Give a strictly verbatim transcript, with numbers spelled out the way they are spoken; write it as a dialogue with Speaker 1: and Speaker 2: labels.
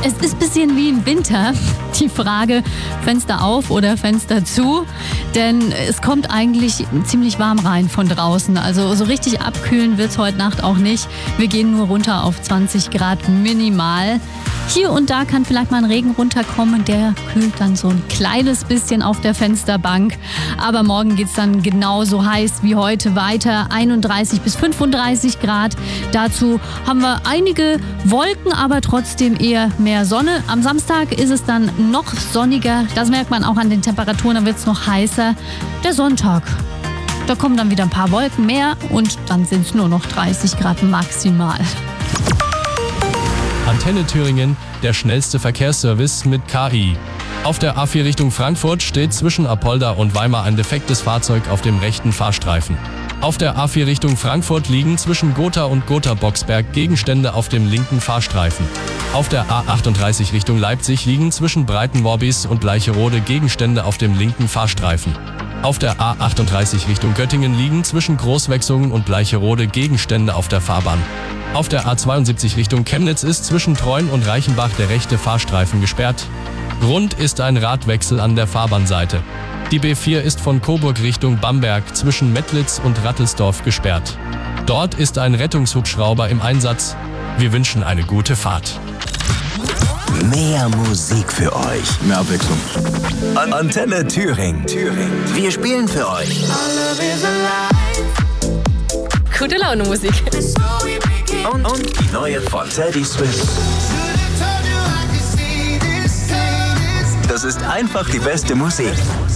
Speaker 1: Es ist ein bisschen wie im Winter. Die Frage, Fenster auf oder Fenster zu. Denn es kommt eigentlich ziemlich warm rein von draußen. Also so richtig abkühlen wird es heute Nacht auch nicht. Wir gehen nur runter auf zwanzig Grad minimal. Hier und da kann vielleicht mal ein Regen runterkommen, der kühlt dann so ein kleines bisschen auf der Fensterbank. Aber morgen geht es dann genauso heiß wie heute weiter, einunddreißig bis fünfunddreißig Grad. Dazu haben wir einige Wolken, aber trotzdem eher mehr Sonne. Am Samstag ist es dann noch sonniger, das merkt man auch an den Temperaturen, dann wird es noch heißer. Der Sonntag, da kommen dann wieder ein paar Wolken mehr und dann sind es nur noch dreißig Grad maximal.
Speaker 2: Antenne Thüringen, der schnellste Verkehrsservice mit K I. Auf der A vier Richtung Frankfurt steht zwischen Apolda und Weimar ein defektes Fahrzeug auf dem rechten Fahrstreifen. Auf der A vier Richtung Frankfurt liegen zwischen Gotha und Gotha-Boxberg Gegenstände auf dem linken Fahrstreifen. Auf der A achtunddreißig Richtung Leipzig liegen zwischen Breitenmorbis und Bleicherode Gegenstände auf dem linken Fahrstreifen. Auf der A achtunddreißig Richtung Göttingen liegen zwischen Großwechsungen und Bleicherode Gegenstände auf der Fahrbahn. Auf der A zweiundsiebzig Richtung Chemnitz ist zwischen Treuen und Reichenbach der rechte Fahrstreifen gesperrt. Grund ist ein Radwechsel an der Fahrbahnseite. Die B vier ist von Coburg Richtung Bamberg zwischen Mettlitz und Rattelsdorf gesperrt. Dort ist ein Rettungshubschrauber im Einsatz. Wir wünschen eine gute Fahrt.
Speaker 3: Mehr Musik für euch.
Speaker 4: Mehr Abwechslung.
Speaker 3: An Antenne Thüringen. Thüringen. Wir spielen für euch.
Speaker 5: Gute Laune Musik.
Speaker 3: Und, und die neue von Teddy Swims. Das ist einfach die beste Musik.